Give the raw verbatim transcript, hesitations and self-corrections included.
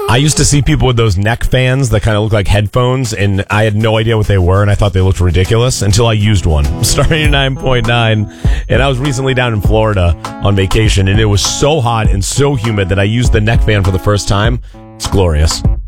I used to see people with those neck fans that kind of look like headphones, and I had no idea what they were, and I thought they looked ridiculous until I used one. Star eighty-nine point nine, and I was recently down in Florida on vacation, and it was so hot and so humid that I used the neck fan for the first time. It's glorious.